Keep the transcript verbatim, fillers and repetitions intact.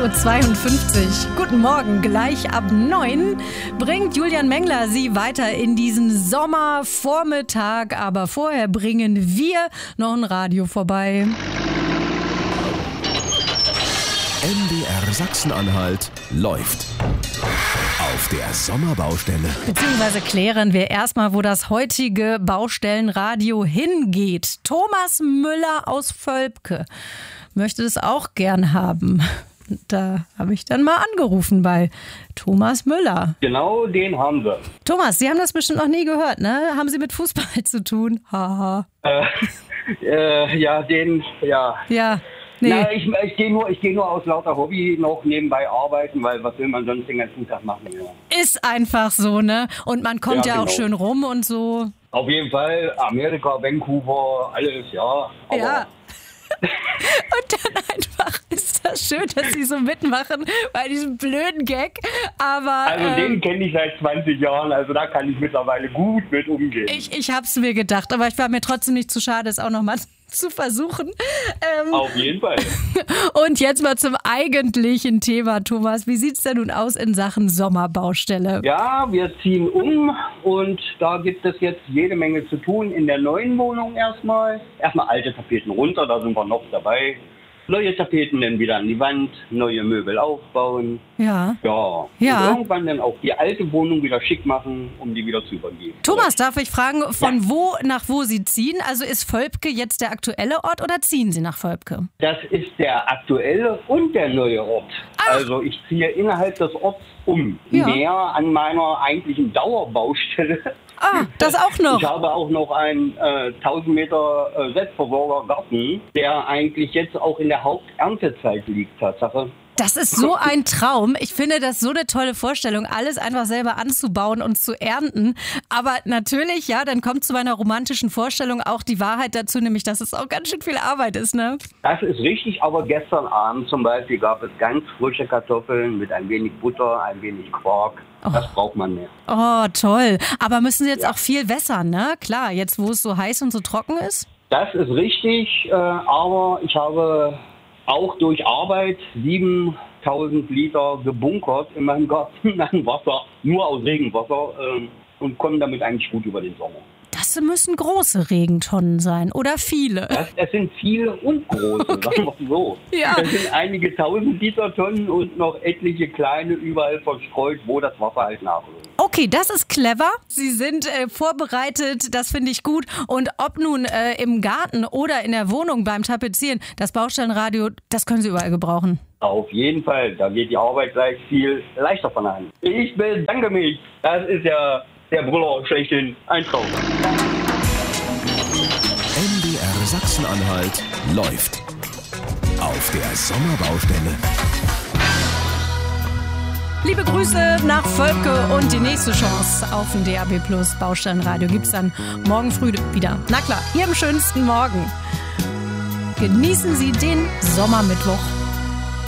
Uhr zweiundfünfzig. Guten Morgen, gleich ab neun bringt Julian Mengler Sie weiter in diesen Sommervormittag. Aber vorher bringen wir noch ein Radio vorbei. M D R Sachsen-Anhalt läuft auf der Sommerbaustelle. Beziehungsweise klären wir erstmal, wo das heutige Baustellenradio hingeht. Thomas Müller aus Völpke möchte das auch gern haben. Da habe ich dann mal angerufen bei Thomas Müller. Genau, den haben wir. Thomas, Sie haben das bestimmt noch nie gehört, ne? Haben Sie mit Fußball zu tun? Haha. Äh, äh, ja, den, ja. Ja. Nee. Na, ich, ich gehe nur, ich geh nur aus lauter Hobby noch nebenbei arbeiten, weil was will man sonst den ganzen Tag machen? Ja. Ist einfach so, ne? Und man kommt ja, Ja, auch genau. schön rum und so. Auf jeden Fall Amerika, Vancouver, alles, ja. Aber Ja. Und dann einfach ist das schön, dass Sie so mitmachen bei diesem blöden Gag. Aber Also ähm, den kenne ich seit zwanzig Jahren, also da kann ich mittlerweile gut mit umgehen. ich, ich habe es mir gedacht, aber ich war mir trotzdem nicht zu schade, es auch nochmal zu versuchen. Ähm, Auf jeden Fall. und jetzt mal zum eigentlichen Thema, Thomas. Wie sieht's denn nun aus in Sachen Sommerbaustelle? Ja, wir ziehen um und da gibt es jetzt jede Menge zu tun in der neuen Wohnung erstmal. Erstmal alte Tapeten runter, da sind wir noch dabei. Neue Tapeten dann wieder an die Wand, neue Möbel aufbauen. Ja. Ja, Ja. und irgendwann dann auch die alte Wohnung wieder schick machen, um die wieder zu übergeben. Thomas, darf ich fragen, von Ja. wo nach wo Sie ziehen? Also ist Völpke jetzt der aktuelle Ort oder ziehen Sie nach Völpke? Das ist der aktuelle und der neue Ort. Ach. Also ich ziehe innerhalb des Orts um. Ja. Näher an meiner eigentlichen Dauerbaustelle. Ah, das auch noch. Ich habe auch noch einen äh, tausend Meter äh, Selbstversorgergarten, der eigentlich jetzt auch in der Haupterntezeit liegt, Tatsache. Das ist so ein Traum. Ich finde das so eine tolle Vorstellung, alles einfach selber anzubauen und zu ernten. Aber natürlich, ja, dann kommt zu meiner romantischen Vorstellung auch die Wahrheit dazu, nämlich, dass es auch ganz schön viel Arbeit ist, ne? Das ist richtig, aber gestern Abend zum Beispiel gab es ganz frische Kartoffeln mit ein wenig Butter, ein wenig Quark. Das braucht man mehr. Oh, toll. Aber müssen Sie jetzt Ja. auch viel wässern, ne? Klar, jetzt wo es so heiß und so trocken ist. Das ist richtig, äh, aber ich habe auch durch Arbeit siebentausend Liter gebunkert in meinem Garten an Wasser, nur aus Regenwasser ähm, und komme damit eigentlich gut über den Sommer. Das müssen große Regentonnen sein oder viele. Das, das sind viele und große, sagen wir so. Ja. Das sind einige tausend Liter Tonnen und noch etliche kleine überall verstreut, wo das Wasser halt nachläuft. Okay, das ist clever. Sie sind äh, vorbereitet, das finde ich gut. Und ob nun äh, im Garten oder in der Wohnung beim Tapezieren, das Baustellenradio, das können Sie überall gebrauchen. Auf jeden Fall, da geht die Arbeit gleich viel leichter von an. Ich bedanke mich. Das ist ja der Brüller schlechthin. Ein Traum. M D R Sachsen-Anhalt läuft auf der Sommerbaustelle. Liebe Grüße nach Völpke und die nächste Chance auf ein D A B Plus Baustellenradio gibt's dann morgen früh wieder. Na klar, Ihrem schönsten Morgen. Genießen Sie den Sommermittwoch.